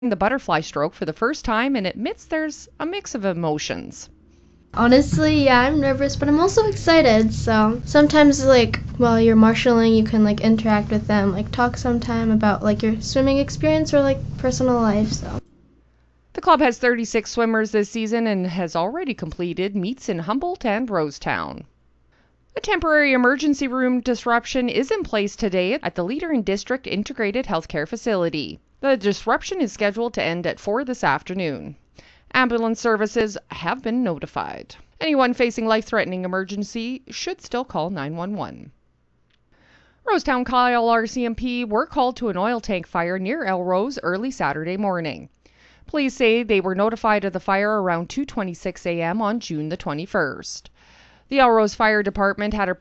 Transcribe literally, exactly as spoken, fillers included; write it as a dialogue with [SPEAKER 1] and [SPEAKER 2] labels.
[SPEAKER 1] the butterfly stroke for the first time and admits there's a mix of emotions.
[SPEAKER 2] Honestly, yeah, I'm nervous, but I'm also excited. So sometimes, like, while you're marshalling, you can, like, interact with them, like, talk sometime about, like, your swimming experience or, like, personal life, so.
[SPEAKER 1] The club has thirty-six swimmers this season and has already completed meets in Humboldt and Rosetown. A temporary emergency room disruption is in place today at the Leader in District Integrated Healthcare Facility. The disruption is scheduled to end at four this afternoon. Ambulance services have been notified. Anyone facing life-threatening emergency should still call nine one one. Rosetown Kyle R C M P were called to an oil tank fire near Elrose early Saturday morning. Police say they were notified of the fire around two twenty-six a.m. on June the twenty-first. The Elrose Fire Department had a